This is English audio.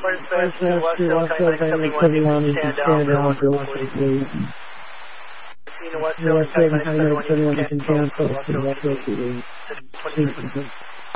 West Hill, County 71, you can stand down for 140, please. West Hill, County 71, you can stand for West Hill, please.